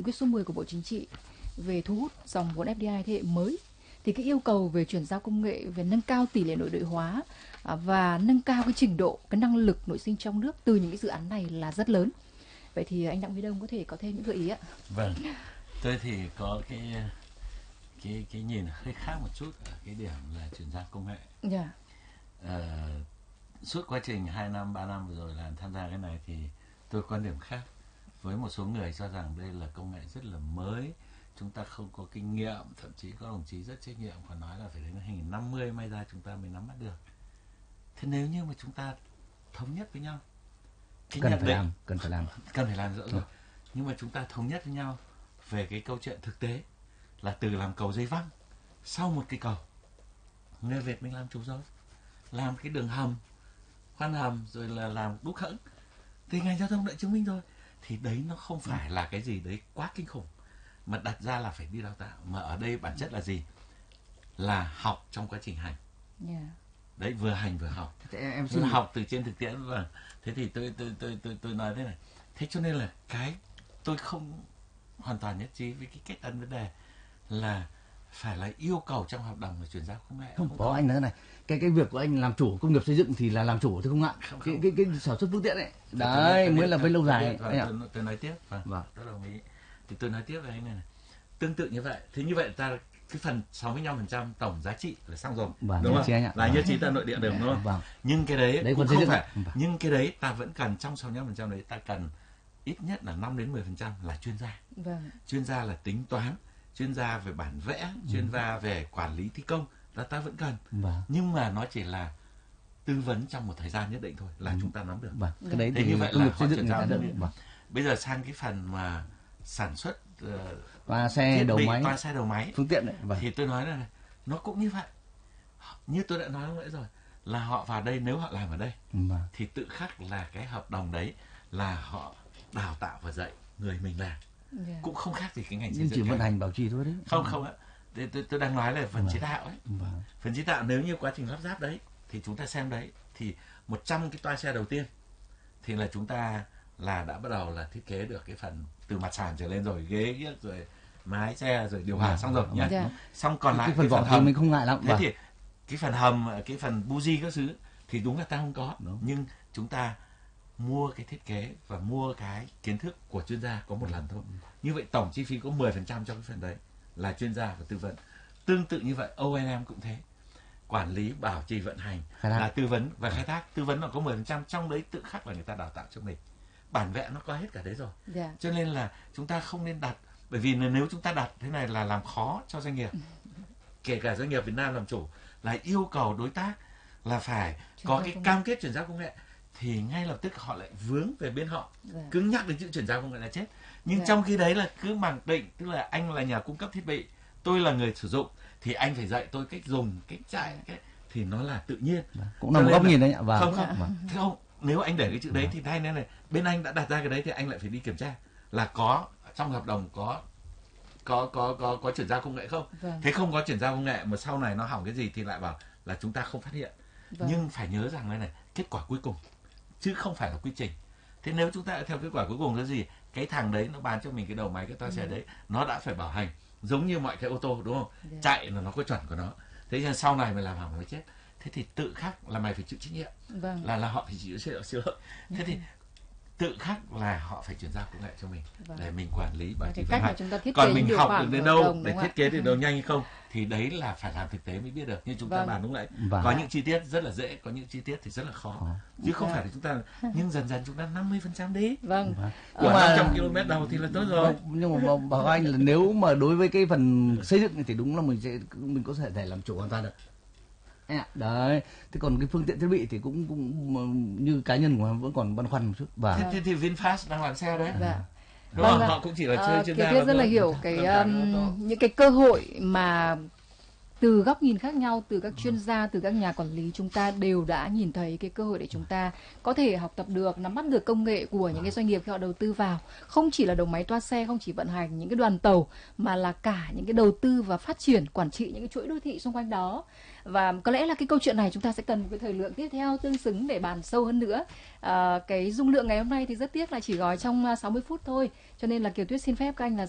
quyết số 10 của Bộ Chính trị về thu hút dòng vốn FDI thế hệ mới, thì cái yêu cầu về chuyển giao công nghệ, về nâng cao tỷ lệ nội địa hóa và nâng cao cái trình độ, cái năng lực nội sinh trong nước từ những cái dự án này là rất lớn. Vậy thì anh Đặng Huy Đông có thêm những gợi ý ạ? Vâng, tôi thì có cái nhìn hơi khác một chút ở cái điểm là chuyển giao công nghệ. Yeah. Suốt quá trình 2 năm, 3 năm vừa rồi làm tham gia cái này thì tôi quan điểm khác với một số người cho rằng đây là công nghệ rất là mới, chúng ta không có kinh nghiệm, thậm chí có đồng chí rất trách nhiệm còn nói là phải đến 2050 may ra chúng ta mới nắm bắt được. Thế nếu như mà chúng ta thống nhất với nhau, cần phải làm rõ rồi. Nhưng mà chúng ta thống nhất với nhau về cái câu chuyện thực tế là từ làm cầu dây văng, sau một cái cầu người Việt mình làm chủ rồi, làm cái đường hầm, khoan hầm, rồi là làm đúc hẫng thì ngành giao thông đã chứng minh rồi. Thì đấy nó không phải là cái gì đấy quá kinh khủng mà đặt ra là phải đi đào tạo, mà ở đây bản chất là gì? Là học trong quá trình hành. Yeah. Đấy, vừa hành vừa học. Em xin học từ trên thực tiễn. Và thế thì tôi nói thế này. Thế cho nên là cái tôi không hoàn toàn nhất trí với cái kết ấn vấn đề là phải là yêu cầu trong hợp đồng là chuyển giao công nghệ. Không có, anh nói thế này, cái việc của anh làm chủ công nghiệp xây dựng thì là làm chủ thôi không ạ? Cái sản xuất phương tiện ấy, đấy mới là với lâu dài. Tôi nói tiếp. Vâng. Tôi đồng ý. Thì tôi nói tiếp với anh này. Tương tự như vậy. Thế như vậy ta cái phần 65% tổng giá trị là xong rồi, đúng không? Là nhất trí ta nội địa đường, đúng không? Nhưng cái đấy cũng không phải. Nhưng cái đấy ta vẫn cần, trong 65% đấy ta cần ít nhất là 5-10% là chuyên gia. Chuyên gia là tính toán, chuyên gia về bản vẽ, chuyên gia về quản lý thi công là ta vẫn cần. Nhưng mà nó chỉ là tư vấn trong một thời gian nhất định thôi là chúng ta nắm được. Cái đấy thì như vậy là họ chuyển giao được. Vâng. Bây giờ sang cái phần mà sản xuất toa xe đầu máy phương tiện đấy. Thì tôi nói là nó cũng như vậy. Như tôi đã nói lúc nãy rồi, là họ vào đây, nếu họ làm ở đây thì tự khắc là cái hợp đồng đấy là họ đào tạo và dạy người mình làm. Cũng không khác gì cái ngành xây dựng. Chỉ vận hành bảo trì thôi đấy. Không ạ. Tôi đang nói là phần chế tạo ấy. Phần chế tạo nếu như quá trình lắp ráp đấy thì chúng ta xem đấy, thì 100 cái toa xe đầu tiên thì là chúng ta là đã bắt đầu là thiết kế được cái phần từ mặt sàn trở lên rồi, ghế rồi mái xe rồi điều hòa xong rồi nhá. Xong còn lại cái phần hầm mình không ngại lắm. Thế thì cái phần hầm, cái phần buji các thứ thì đúng là ta không có. Nhưng chúng ta mua cái thiết kế và mua cái kiến thức của chuyên gia có một lần thôi. Như vậy tổng chi phí có 10% cho cái phần đấy là chuyên gia và tư vấn. Tương tự như vậy O&M cũng thế. Quản lý, bảo trì, vận hành là tư vấn và khai thác. Tư vấn nó có 10%, trong đấy tự khắc là người ta đào tạo cho mình. Bản vẽ nó có hết cả đấy rồi. Cho nên là chúng ta không nên đặt, bởi vì nếu chúng ta đặt thế này là làm khó cho doanh nghiệp. Kể cả doanh nghiệp Việt Nam làm chủ là yêu cầu đối tác là phải có cái cam kết chuyển giao công nghệ, thì ngay lập tức họ lại vướng về bên họ. Cứ nhắc đến chữ chuyển giao công nghệ là chết. Nhưng trong khi đấy là cứ mặc định, tức là anh là nhà cung cấp thiết bị, tôi là người sử dụng, thì anh phải dạy tôi cách dùng, cách chạy, thì nó là tự nhiên. Cũng là một góc nhìn đấy ạ. Không. Nếu anh để cái chữ đấy thì thay nên này, bên anh đã đặt ra cái đấy thì anh lại phải đi kiểm tra là có trong hợp đồng có chuyển giao công nghệ không. Thế không có chuyển giao công nghệ mà sau này nó hỏng cái gì thì lại bảo là chúng ta không phát hiện. Nhưng phải nhớ rằng này, kết quả cuối cùng chứ không phải là quy trình. Thế nếu chúng ta theo kết quả cuối cùng là gì? Cái thằng đấy nó bán cho mình cái đầu máy, cái toa xe đấy, nó đã phải bảo hành giống như mọi cái ô tô, đúng không? Chạy là nó có chuẩn của nó. Thế nên sau này mày làm hỏng nó chết. Thế thì tự khắc là mày phải chịu trách nhiệm. Là họ phải chịu siêu lợi. Thế thì tự khắc là họ phải chuyển giao công nghệ cho mình để mình quản lý bảo trì vận hành. Còn mình học được đến đâu để thiết kế được đâu nhanh hay không thì đấy là phải làm thực tế mới biết được. Như chúng ta bàn lúc nãy, có những chi tiết rất là dễ, có những chi tiết thì rất là khó. Chứ không phải là chúng ta, nhưng dần dần chúng ta 50% đi. Của 500 km đầu thì là tốt rồi. Nhưng mà bảo anh là nếu mà đối với cái phần xây dựng thì đúng là mình có thể làm chủ hoàn toàn được. Đấy, thế còn cái phương tiện thiết bị thì cũng như cá nhân của em vẫn còn băn khoăn một chút. Thế thì VinFast đang làm xe đấy. Đúng không? Họ cũng chỉ là chơi chuyên gia. Kiều Thiết rất là hiểu những cái cơ hội mà từ góc nhìn khác nhau, từ các chuyên gia, từ các nhà quản lý, chúng ta đều đã nhìn thấy cái cơ hội để chúng ta có thể học tập được, nắm bắt được công nghệ của những cái doanh nghiệp khi họ đầu tư vào. Không chỉ là đầu máy toa xe, không chỉ vận hành những cái đoàn tàu, mà là cả những cái đầu tư và phát triển, quản trị những cái chuỗi đô thị xung quanh đó. Và có lẽ là cái câu chuyện này chúng ta sẽ cần một cái thời lượng tiếp theo tương xứng để bàn sâu hơn nữa. Cái dung lượng ngày hôm nay thì rất tiếc là chỉ gói trong 60 phút thôi. Cho nên là Kiều Tuyết xin phép các anh là